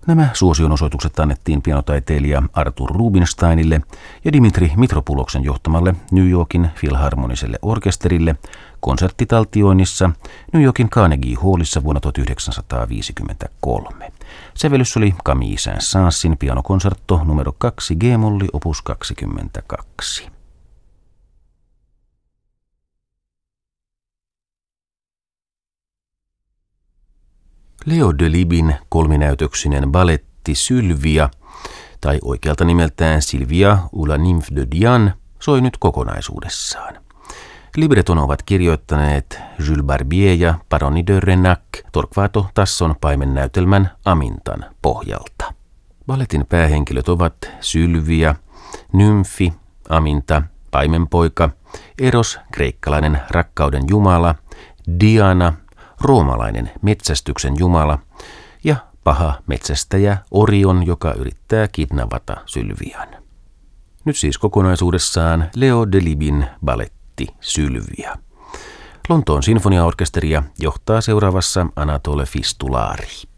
Nämä suosionosoitukset annettiin pianotaiteilija Artur Rubinsteinille ja Dimitri Mitropuloksen johtamalle New Yorkin Filharmoniselle orkesterille konserttitaltioinnissa New Yorkin Carnegie Hallissa vuonna 1953. Sävellys oli Camille Saint-Saënsin pianokonsertto numero 2 G-molli opus 22. Leo Delibin kolminäytöksinen baletti Sylvia, tai oikealta nimeltään Sylvia ou la nymphe de Diane, soi nyt kokonaisuudessaan. Libreton ovat kirjoittaneet Jules Barbier ja Paroni de Renac Torquato Tasson paimennäytelmän Amintan pohjalta. Balletin päähenkilöt ovat Sylvia, nymfi, Aminta, paimenpoika, Eros, kreikkalainen rakkauden jumala, Diana, roomalainen metsästyksen jumala ja paha metsästäjä Orion, joka yrittää kidnavata Sylvian. Nyt siis kokonaisuudessaan Leo Delibin baletti Sylvia. Lontoon sinfoniaorkesteria johtaa seuraavassa Anatole Fistulari.